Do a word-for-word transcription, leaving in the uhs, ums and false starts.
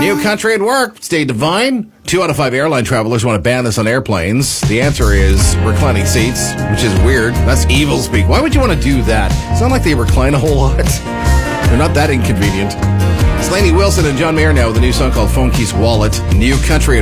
New country at work. Stay divine. Two out of five airline travelers want to ban this on airplanes. The answer is reclining seats, which is weird. That's evil speak. Why would you want to do that? It's not like they recline a whole lot. They're not that inconvenient. It's Lainey Wilson and John Mayer now with a new song called Phone Keys Wallet. New country at